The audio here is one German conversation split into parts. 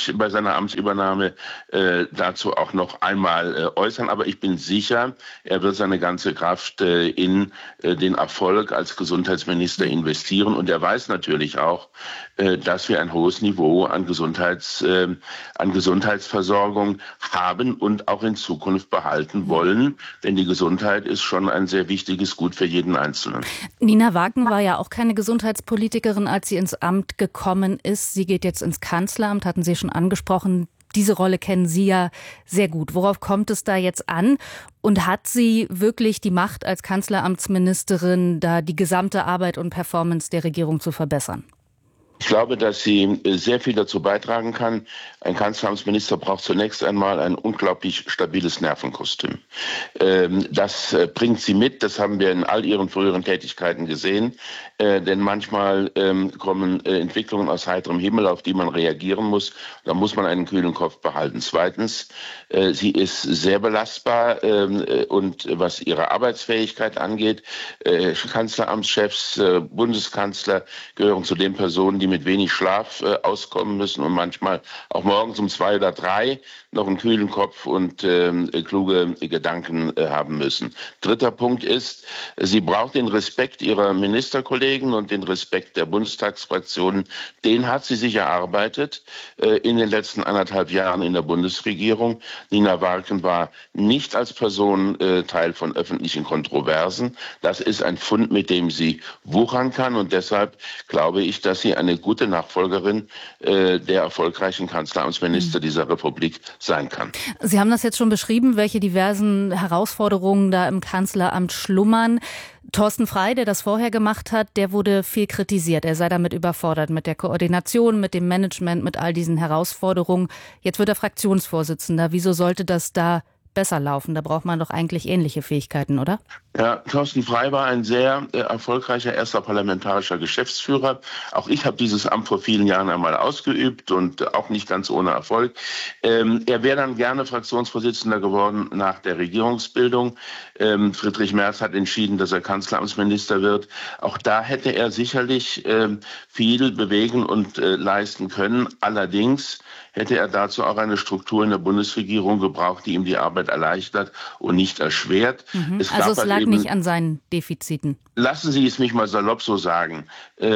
sich bei seiner Amtsübernahme dazu auch noch einmal äußern. Aber ich bin sicher, er wird seine ganze Kraft in den Erfolg als Gesundheitsminister investieren. Und er weiß natürlich auch, dass wir ein hohes Niveau an Gesundheitsversorgung haben und auch in Zukunft behalten wollen. Denn die Gesundheit ist schon ein sehr wichtiges Gut für jeden Einzelnen. Nina Wagen war ja auch keine Gesundheitspolitikerin, als sie ins Amt gekommen ist. Sie geht jetzt ins Kanzleramt, hatten Sie schon angesprochen. Diese Rolle kennen Sie ja sehr gut. Worauf kommt es da jetzt an? Und hat sie wirklich die Macht als Kanzleramtsministerin, da die gesamte Arbeit und Performance der Regierung zu verbessern? Ich glaube, dass sie sehr viel dazu beitragen kann. Ein Kanzleramtsminister braucht zunächst einmal ein unglaublich stabiles Nervenkostüm. Das bringt sie mit, das haben wir in all ihren früheren Tätigkeiten gesehen. Denn manchmal kommen Entwicklungen aus heiterem Himmel, auf die man reagieren muss. Da muss man einen kühlen Kopf behalten. Zweitens, sie ist sehr belastbar und was ihre Arbeitsfähigkeit angeht, Kanzleramtschefs, Bundeskanzler gehören zu den Personen, die mit wenig Schlaf auskommen müssen und manchmal auch morgens um 2 oder 3 noch einen kühlen Kopf und kluge Gedanken haben müssen. Dritter Punkt ist, sie braucht den Respekt ihrer Ministerkollegen und den Respekt der Bundestagsfraktionen. Den hat sie sich erarbeitet in den letzten 1,5 Jahren in der Bundesregierung. Nina Wagen war nicht als Person Teil von öffentlichen Kontroversen. Das ist ein Fund, mit dem sie wuchern kann und deshalb glaube ich, dass sie eine gute Nachfolgerin der erfolgreichen Kanzleramtsminister dieser Republik sein kann. Sie haben das jetzt schon beschrieben, welche diversen Herausforderungen da im Kanzleramt schlummern. Thorsten Frey, der das vorher gemacht hat, der wurde viel kritisiert. Er sei damit überfordert mit der Koordination, mit dem Management, mit all diesen Herausforderungen. Jetzt wird er Fraktionsvorsitzender. Wieso sollte das da besser laufen? Da braucht man doch eigentlich ähnliche Fähigkeiten, oder? Ja, Thorsten Frey war ein sehr erfolgreicher erster parlamentarischer Geschäftsführer. Auch ich habe dieses Amt vor vielen Jahren einmal ausgeübt und auch nicht ganz ohne Erfolg. Er wäre dann gerne Fraktionsvorsitzender geworden nach der Regierungsbildung. Friedrich Merz hat entschieden, dass er Kanzleramtsminister wird. Auch da hätte er sicherlich viel bewegen und leisten können. Allerdings hätte er dazu auch eine Struktur in der Bundesregierung gebraucht, die ihm die Arbeit erleichtert und nicht erschwert. Es lag nicht an seinen Defiziten. Lassen Sie es mich mal salopp so sagen.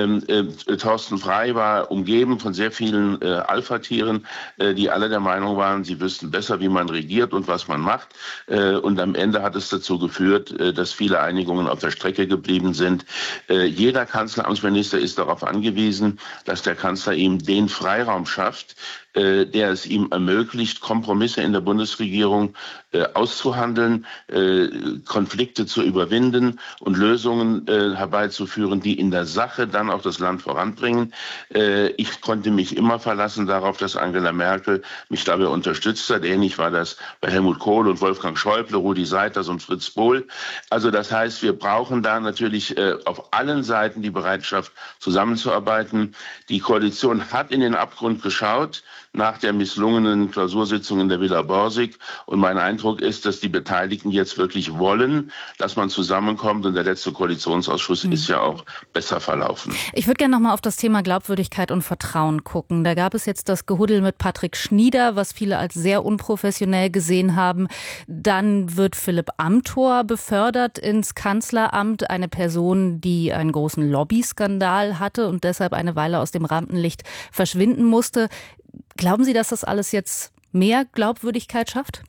Thorsten Frey war umgeben von sehr vielen Alpha-Tieren, die alle der Meinung waren, sie wüssten besser, wie man regiert und was man macht. Und am Ende hat es dazu geführt, dass viele Einigungen auf der Strecke geblieben sind. Jeder Kanzleramtsminister ist darauf angewiesen, dass der Kanzler ihm den Freiraum schafft, der es ihm ermöglicht, Kompromisse in der Bundesregierung auszuhandeln, Konflikte zu überwinden und Lösungen herbeizuführen, die in der Sache dann auch das Land voranbringen. Ich konnte mich immer verlassen darauf, dass Angela Merkel mich dabei unterstützt hat. Ähnlich war das bei Helmut Kohl und Wolfgang Schäuble, Rudi Seiters und Fritz Bohl. Also das heißt, wir brauchen da natürlich auf allen Seiten die Bereitschaft, zusammenzuarbeiten. Die Koalition hat in den Abgrund geschaut nach der misslungenen Klausursitzung in der Villa Borsig. Und mein Eindruck ist, dass die Beteiligten jetzt wirklich wollen, dass man zusammenkommt. Und der letzte Koalitionsausschuss ist ja auch besser verlaufen. Ich würde gerne noch mal auf das Thema Glaubwürdigkeit und Vertrauen gucken. Da gab es jetzt das Gehuddel mit Patrick Schnieder, was viele als sehr unprofessionell gesehen haben. Dann wird Philipp Amthor befördert ins Kanzleramt. Eine Person, die einen großen Lobbyskandal hatte und deshalb eine Weile aus dem Rampenlicht verschwinden musste. Glauben Sie, dass das alles jetzt mehr Glaubwürdigkeit schafft?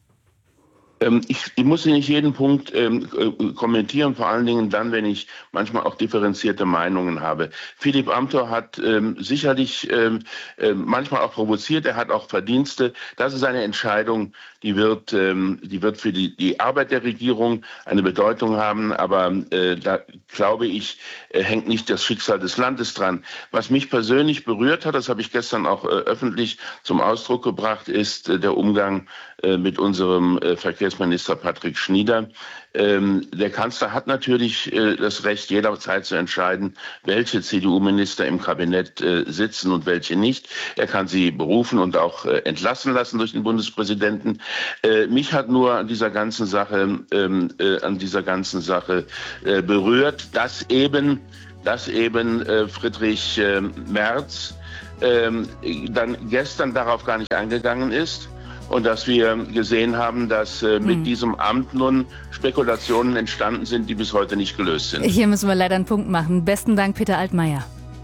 Ich muss nicht jeden Punkt kommentieren, vor allen Dingen dann, wenn ich manchmal auch differenzierte Meinungen habe. Philipp Amthor hat sicherlich manchmal auch provoziert, er hat auch Verdienste. Das ist eine Entscheidung, die wird für die Arbeit der Regierung eine Bedeutung haben, aber da glaube ich, hängt nicht das Schicksal des Landes dran. Was mich persönlich berührt hat, das habe ich gestern auch öffentlich zum Ausdruck gebracht, ist der Umgang mit unserem Verkehrsminister Patrick Schnieder. Der Kanzler hat natürlich das Recht, jederzeit zu entscheiden, welche CDU-Minister im Kabinett sitzen und welche nicht. Er kann sie berufen und auch entlassen lassen durch den Bundespräsidenten. Mich hat nur an dieser ganzen Sache berührt, dass eben Friedrich Merz dann gestern darauf gar nicht eingegangen ist. Und dass wir gesehen haben, dass mit diesem Amt nun Spekulationen entstanden sind, die bis heute nicht gelöst sind. Hier müssen wir leider einen Punkt machen. Besten Dank, Peter Altmaier.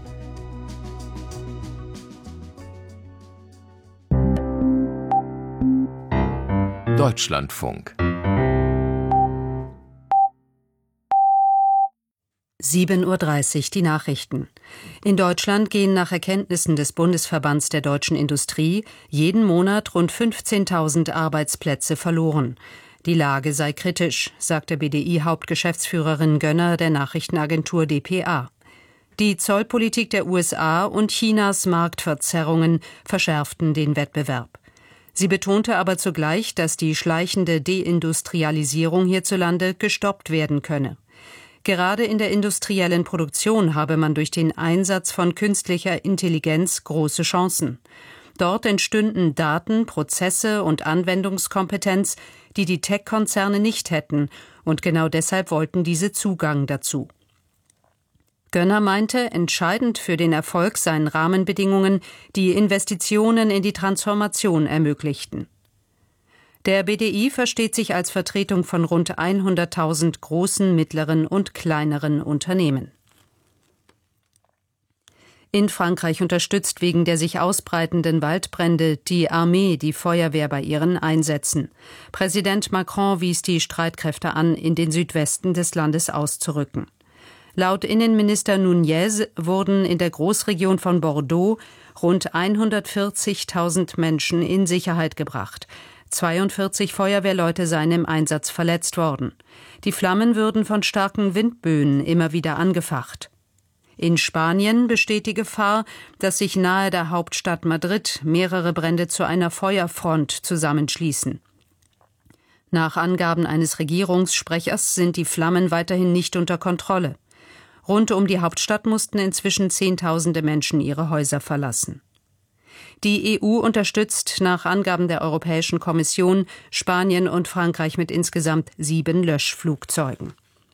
Deutschlandfunk 7:30 Uhr die Nachrichten. In Deutschland gehen nach Erkenntnissen des Bundesverbands der deutschen Industrie jeden Monat rund 15.000 Arbeitsplätze verloren. Die Lage sei kritisch, sagte BDI-Hauptgeschäftsführerin Gönner der Nachrichtenagentur dpa. Die Zollpolitik der USA und Chinas Marktverzerrungen verschärften den Wettbewerb. Sie betonte aber zugleich, dass die schleichende Deindustrialisierung hierzulande gestoppt werden könne. Gerade in der industriellen Produktion habe man durch den Einsatz von künstlicher Intelligenz große Chancen. Dort entstünden Daten, Prozesse und Anwendungskompetenz, die die Tech-Konzerne nicht hätten, und genau deshalb wollten diese Zugang dazu. Gönner meinte, entscheidend für den Erfolg seien Rahmenbedingungen, die Investitionen in die Transformation ermöglichten. Der BDI versteht sich als Vertretung von rund 100.000 großen, mittleren und kleineren Unternehmen. In Frankreich unterstützt wegen der sich ausbreitenden Waldbrände die Armee die Feuerwehr bei ihren Einsätzen. Präsident Macron wies die Streitkräfte an, in den Südwesten des Landes auszurücken. Laut Innenminister Nunez wurden in der Großregion von Bordeaux rund 140.000 Menschen in Sicherheit gebracht. 42 Feuerwehrleute seien im Einsatz verletzt worden. Die Flammen würden von starken Windböen immer wieder angefacht. In Spanien besteht die Gefahr, dass sich nahe der Hauptstadt Madrid mehrere Brände zu einer Feuerfront zusammenschließen. Nach Angaben eines Regierungssprechers sind die Flammen weiterhin nicht unter Kontrolle. Rund um die Hauptstadt mussten inzwischen Zehntausende Menschen ihre Häuser verlassen. Die EU unterstützt nach Angaben der Europäischen Kommission Spanien und Frankreich mit insgesamt 7 Löschflugzeugen.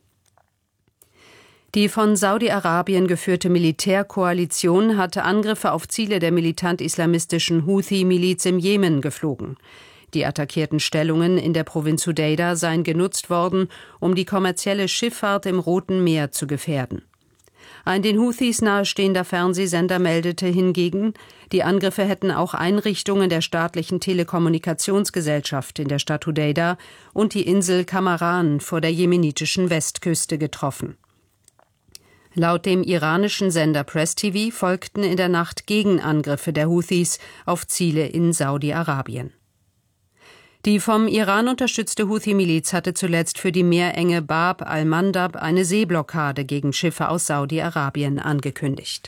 Die von Saudi-Arabien geführte Militärkoalition hatte Angriffe auf Ziele der militant-islamistischen Houthi-Miliz im Jemen geflogen. Die attackierten Stellungen in der Provinz Hudeida seien genutzt worden, um die kommerzielle Schifffahrt im Roten Meer zu gefährden. Ein den Houthis nahestehender Fernsehsender meldete hingegen, die Angriffe hätten auch Einrichtungen der staatlichen Telekommunikationsgesellschaft in der Stadt Hudeida und die Insel Kamaran vor der jemenitischen Westküste getroffen. Laut dem iranischen Sender Press TV folgten in der Nacht Gegenangriffe der Houthis auf Ziele in Saudi-Arabien. Die vom Iran unterstützte Houthi-Miliz hatte zuletzt für die Meerenge Bab al-Mandab eine Seeblockade gegen Schiffe aus Saudi-Arabien angekündigt.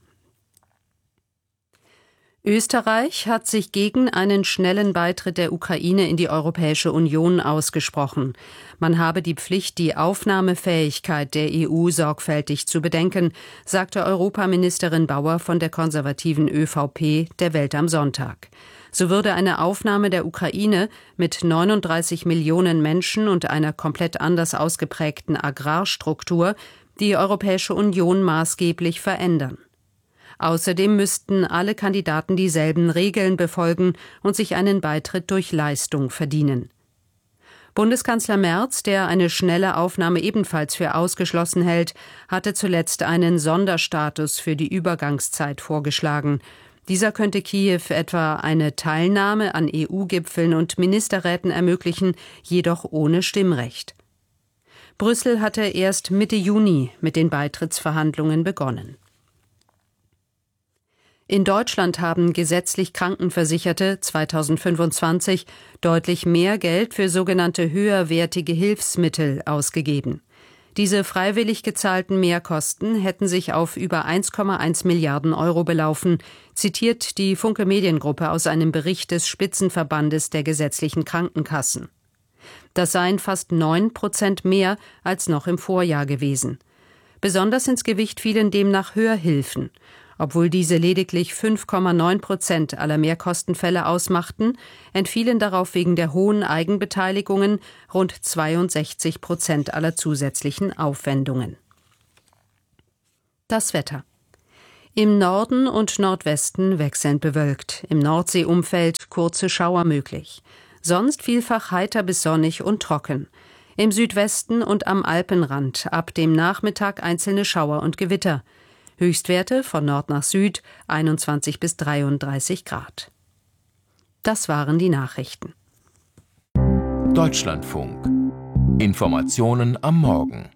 Österreich hat sich gegen einen schnellen Beitritt der Ukraine in die Europäische Union ausgesprochen. Man habe die Pflicht, die Aufnahmefähigkeit der EU sorgfältig zu bedenken, sagte Europaministerin Bauer von der konservativen ÖVP der Welt am Sonntag. So würde eine Aufnahme der Ukraine mit 39 Millionen Menschen und einer komplett anders ausgeprägten Agrarstruktur die Europäische Union maßgeblich verändern. Außerdem müssten alle Kandidaten dieselben Regeln befolgen und sich einen Beitritt durch Leistung verdienen. Bundeskanzler Merz, der eine schnelle Aufnahme ebenfalls für ausgeschlossen hält, hatte zuletzt einen Sonderstatus für die Übergangszeit vorgeschlagen. Dieser könnte Kiew etwa eine Teilnahme an EU-Gipfeln und Ministerräten ermöglichen, jedoch ohne Stimmrecht. Brüssel hatte erst Mitte Juni mit den Beitrittsverhandlungen begonnen. In Deutschland haben gesetzlich Krankenversicherte 2025 deutlich mehr Geld für sogenannte höherwertige Hilfsmittel ausgegeben. Diese freiwillig gezahlten Mehrkosten hätten sich auf über 1,1 Milliarden Euro belaufen, zitiert die Funke Mediengruppe aus einem Bericht des Spitzenverbandes der gesetzlichen Krankenkassen. Das seien fast 9% mehr als noch im Vorjahr gewesen. Besonders ins Gewicht fielen demnach Hörhilfen. Obwohl diese lediglich 5,9% aller Mehrkostenfälle ausmachten, entfielen darauf wegen der hohen Eigenbeteiligungen rund 62% aller zusätzlichen Aufwendungen. Das Wetter. Im Norden und Nordwesten wechselnd bewölkt, im Nordseeumfeld kurze Schauer möglich. Sonst vielfach heiter bis sonnig und trocken. Im Südwesten und am Alpenrand ab dem Nachmittag einzelne Schauer und Gewitter. Höchstwerte von Nord nach Süd 21 bis 33 Grad. Das waren die Nachrichten. Deutschlandfunk. Informationen am Morgen.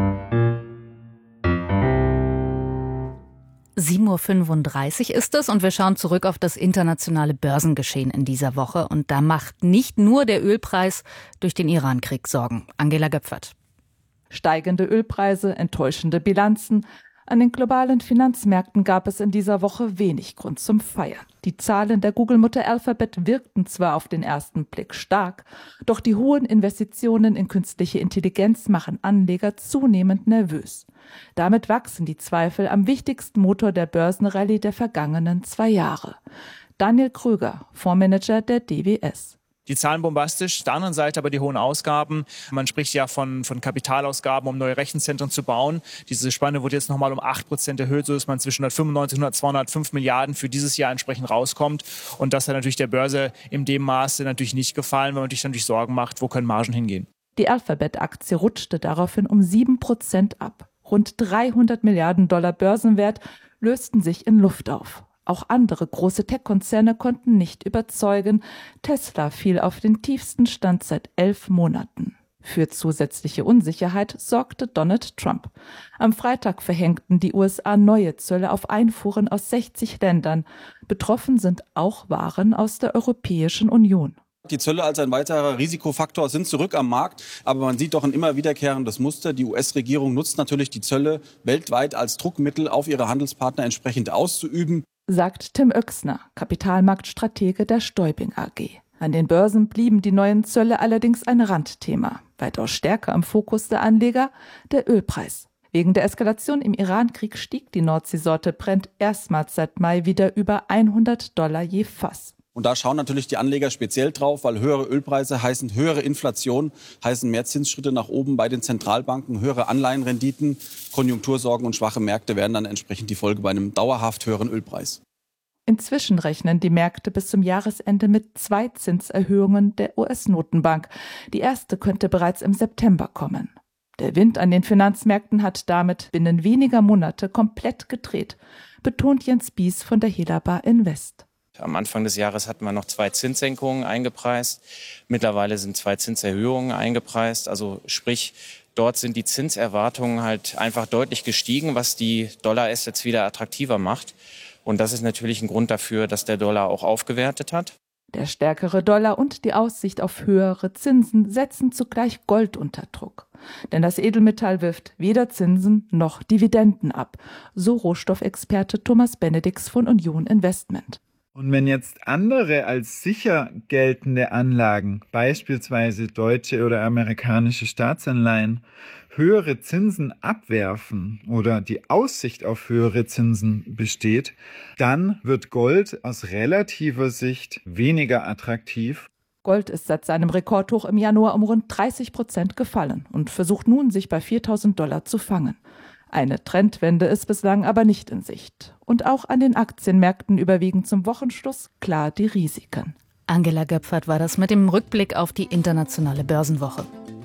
7:35 Uhr ist es und wir schauen zurück auf das internationale Börsengeschehen in dieser Woche. Und da macht nicht nur der Ölpreis durch den Irankrieg Sorgen. Angela Göpfert. Steigende Ölpreise, enttäuschende Bilanzen. An den globalen Finanzmärkten gab es in dieser Woche wenig Grund zum Feiern. Die Zahlen der Google-Mutter Alphabet wirkten zwar auf den ersten Blick stark, doch die hohen Investitionen in künstliche Intelligenz machen Anleger zunehmend nervös. Damit wachsen die Zweifel am wichtigsten Motor der Börsenrallye der vergangenen 2 Jahre. Daniel Kröger, Fondsmanager der DWS. Die Zahlen bombastisch, auf der anderen Seite aber die hohen Ausgaben. Man spricht ja von Kapitalausgaben, um neue Rechenzentren zu bauen. Diese Spanne wurde jetzt nochmal um 8% erhöht, so dass man zwischen 195 und 205 Milliarden für dieses Jahr entsprechend rauskommt. Und das hat natürlich der Börse in dem Maße natürlich nicht gefallen, weil man sich natürlich Sorgen macht, wo können Margen hingehen. Die Alphabet-Aktie rutschte daraufhin um 7% ab. Rund 300 Milliarden Dollar Börsenwert lösten sich in Luft auf. Auch andere große Tech-Konzerne konnten nicht überzeugen. Tesla fiel auf den tiefsten Stand seit 11 Monaten. Für zusätzliche Unsicherheit sorgte Donald Trump. Am Freitag verhängten die USA neue Zölle auf Einfuhren aus 60 Ländern. Betroffen sind auch Waren aus der Europäischen Union. Die Zölle als ein weiterer Risikofaktor sind zurück am Markt, aber man sieht doch ein immer wiederkehrendes Muster. Die US-Regierung nutzt natürlich die Zölle weltweit als Druckmittel auf ihre Handelspartner entsprechend auszuüben, sagt Tim Oechsner, Kapitalmarktstratege der Stäubing AG. An den Börsen blieben die neuen Zölle allerdings ein Randthema. Weitaus stärker im Fokus der Anleger der Ölpreis. Wegen der Eskalation im Irankrieg stieg die Nordseesorte Brent erstmals seit Mai wieder über $100 je Fass. Und da schauen natürlich die Anleger speziell drauf, weil höhere Ölpreise heißen höhere Inflation, heißen mehr Zinsschritte nach oben bei den Zentralbanken, höhere Anleihenrenditen, Konjunktursorgen und schwache Märkte werden dann entsprechend die Folge bei einem dauerhaft höheren Ölpreis. Inzwischen rechnen die Märkte bis zum Jahresende mit 2 Zinserhöhungen der US-Notenbank. Die erste könnte bereits im September kommen. Der Wind an den Finanzmärkten hat damit binnen weniger Monate komplett gedreht, betont Jens Bies von der Helaba Invest. Am Anfang des Jahres hatten wir noch 2 Zinssenkungen eingepreist. Mittlerweile sind 2 Zinserhöhungen eingepreist. Also sprich, dort sind die Zinserwartungen halt einfach deutlich gestiegen, was die Dollar-Assets wieder attraktiver macht. Und das ist natürlich ein Grund dafür, dass der Dollar auch aufgewertet hat. Der stärkere Dollar und die Aussicht auf höhere Zinsen setzen zugleich Gold unter Druck. Denn das Edelmetall wirft weder Zinsen noch Dividenden ab, so Rohstoffexperte Thomas Benedix von Union Investment. Und wenn jetzt andere als sicher geltende Anlagen, beispielsweise deutsche oder amerikanische Staatsanleihen, höhere Zinsen abwerfen oder die Aussicht auf höhere Zinsen besteht, dann wird Gold aus relativer Sicht weniger attraktiv. Gold ist seit seinem Rekordhoch im Januar um rund 30% gefallen und versucht nun, sich bei $4.000 zu fangen. Eine Trendwende ist bislang aber nicht in Sicht. Und auch an den Aktienmärkten überwiegen zum Wochenschluss klar die Risiken. Angela Göpfert war das mit dem Rückblick auf die internationale Börsenwoche.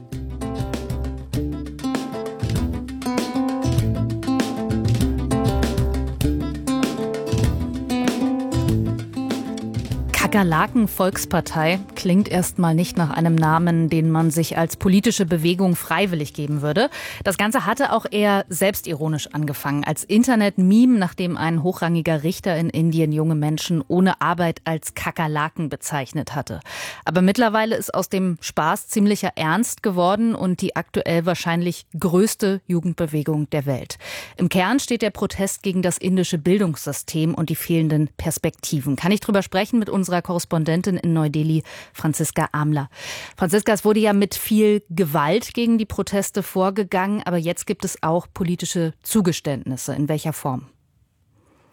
Kakerlaken-Volkspartei klingt erstmal nicht nach einem Namen, den man sich als politische Bewegung freiwillig geben würde. Das Ganze hatte auch eher selbstironisch angefangen, als Internet-Meme, nachdem ein hochrangiger Richter in Indien junge Menschen ohne Arbeit als Kakerlaken bezeichnet hatte. Aber mittlerweile ist aus dem Spaß ziemlicher Ernst geworden und die aktuell wahrscheinlich größte Jugendbewegung der Welt. Im Kern steht der Protest gegen das indische Bildungssystem und die fehlenden Perspektiven. Kann ich drüber sprechen mit unserer Korrespondentin in Neu-Delhi, Franziska Amler. Franziska, es wurde ja mit viel Gewalt gegen die Proteste vorgegangen, aber jetzt gibt es auch politische Zugeständnisse. In welcher Form?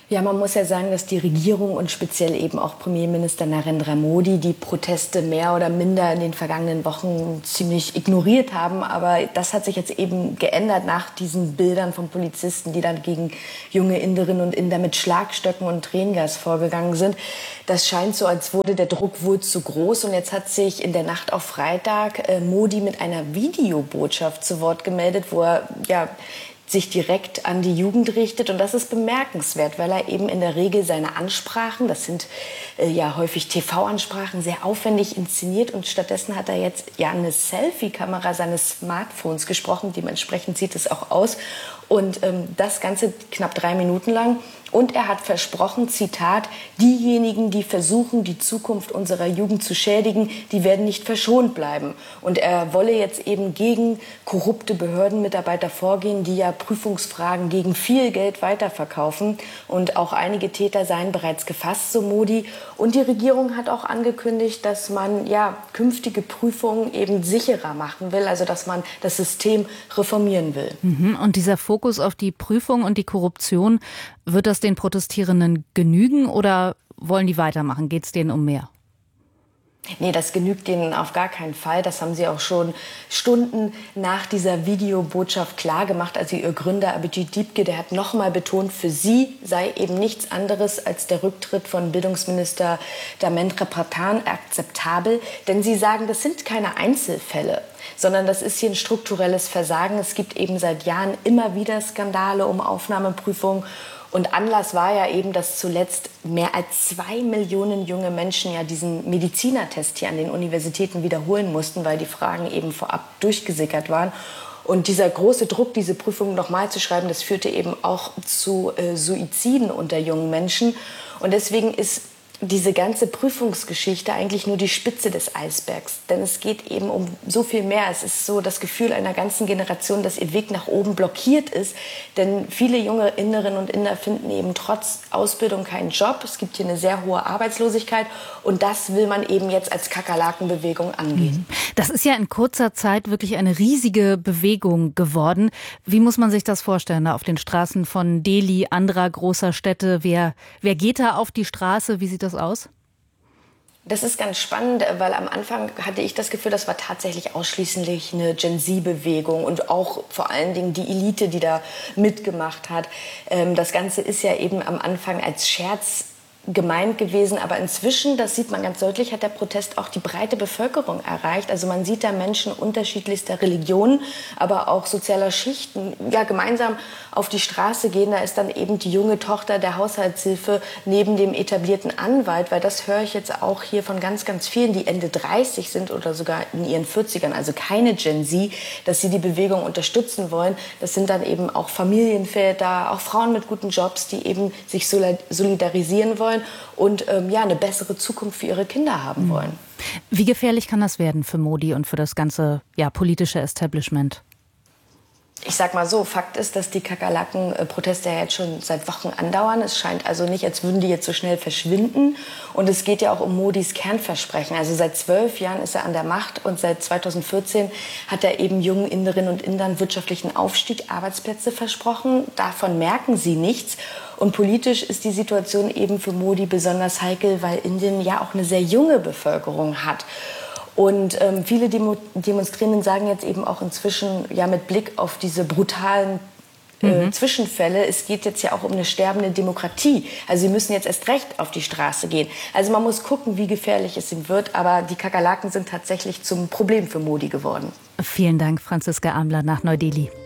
Ja, man muss ja sagen, dass die Regierung und speziell eben auch Premierminister Narendra Modi die Proteste mehr oder minder in den vergangenen Wochen ziemlich ignoriert haben. Aber das hat sich jetzt eben geändert nach diesen Bildern von Polizisten, die dann gegen junge Inderinnen und Inder mit Schlagstöcken und Tränengas vorgegangen sind. Das scheint so, als wurde der Druck wohl zu groß. Und jetzt hat sich in der Nacht auf Freitag Modi mit einer Videobotschaft zu Wort gemeldet, wo er sich direkt an die Jugend richtet. Und das ist bemerkenswert, weil er eben in der Regel seine Ansprachen, das sind häufig TV-Ansprachen, sehr aufwendig inszeniert. Und stattdessen hat er jetzt eine Selfie-Kamera seines Smartphones gesprochen. Dementsprechend sieht es auch aus. Und das Ganze knapp 3 Minuten lang. Und er hat versprochen, Zitat, diejenigen, die versuchen, die Zukunft unserer Jugend zu schädigen, die werden nicht verschont bleiben. Und er wolle jetzt eben gegen korrupte Behördenmitarbeiter vorgehen, die ja Prüfungsfragen gegen viel Geld weiterverkaufen. Und auch einige Täter seien bereits gefasst, so Modi. Und die Regierung hat auch angekündigt, dass man künftige Prüfungen eben sicherer machen will, also dass man das System reformieren will. Und dieser Fokus auf die Prüfung und die Korruption, wird das den Protestierenden genügen oder wollen die weitermachen? Geht es denen um mehr? Nee, das genügt denen auf gar keinen Fall. Das haben sie auch schon Stunden nach dieser Videobotschaft klargemacht. Also ihr Gründer Abhijit Dipke, der hat nochmal betont, für sie sei eben nichts anderes als der Rücktritt von Bildungsminister Dharmendra Pradhan akzeptabel. Denn sie sagen, das sind keine Einzelfälle, sondern das ist hier ein strukturelles Versagen. Es gibt eben seit Jahren immer wieder Skandale um Aufnahmeprüfungen. Und Anlass war ja eben, dass zuletzt mehr als 2 Millionen junge Menschen diesen Medizinertest hier an den Universitäten wiederholen mussten, weil die Fragen eben vorab durchgesickert waren. Und dieser große Druck, diese Prüfungen nochmal zu schreiben, das führte eben auch zu Suiziden unter jungen Menschen. Und deswegen ist diese ganze Prüfungsgeschichte eigentlich nur die Spitze des Eisbergs. Denn es geht eben um so viel mehr. Es ist so das Gefühl einer ganzen Generation, dass ihr Weg nach oben blockiert ist. Denn viele junge Inderinnen und Inder finden eben trotz Ausbildung keinen Job. Es gibt hier eine sehr hohe Arbeitslosigkeit. Und das will man eben jetzt als Kakerlakenbewegung angehen. Das ist ja in kurzer Zeit wirklich eine riesige Bewegung geworden. Wie muss man sich das vorstellen, da auf den Straßen von Delhi, anderer großer Städte? Wer geht da auf die Straße? Wie sieht das aus? Das ist ganz spannend, weil am Anfang hatte ich das Gefühl, das war tatsächlich ausschließlich eine Gen-Z-Bewegung und auch vor allen Dingen die Elite, die da mitgemacht hat. Das Ganze ist ja eben am Anfang als Scherz gemeint gewesen, aber inzwischen, das sieht man ganz deutlich, hat der Protest auch die breite Bevölkerung erreicht. Also man sieht da Menschen unterschiedlichster Religionen, aber auch sozialer Schichten, gemeinsam auf die Straße gehen. Da ist dann eben die junge Tochter der Haushaltshilfe neben dem etablierten Anwalt, weil das höre ich jetzt auch hier von ganz, ganz vielen, die Ende 30 sind oder sogar in ihren 40ern, also keine Gen Z, dass sie die Bewegung unterstützen wollen. Das sind dann eben auch Familienväter, auch Frauen mit guten Jobs, die eben sich solidarisieren wollen und eine bessere Zukunft für ihre Kinder haben wollen. Wie gefährlich kann das werden für Modi und für das ganze politische Establishment? Ich sag mal so, Fakt ist, dass die Kakerlaken-Proteste ja jetzt schon seit Wochen andauern. Es scheint also nicht, als würden die jetzt so schnell verschwinden. Und es geht ja auch um Modis Kernversprechen. Also seit 12 Jahren ist er an der Macht und seit 2014 hat er eben jungen Inderinnen und Indern wirtschaftlichen Aufstieg, Arbeitsplätze versprochen. Davon merken sie nichts. Und politisch ist die Situation eben für Modi besonders heikel, weil Indien ja auch eine sehr junge Bevölkerung hat. Und viele Demonstrierenden sagen jetzt eben auch inzwischen, mit Blick auf diese brutalen Zwischenfälle, es geht jetzt ja auch um eine sterbende Demokratie. Also sie müssen jetzt erst recht auf die Straße gehen. Also man muss gucken, wie gefährlich es ihm wird. Aber die Kakerlaken sind tatsächlich zum Problem für Modi geworden. Vielen Dank, Franziska Amler nach Neu-Delhi.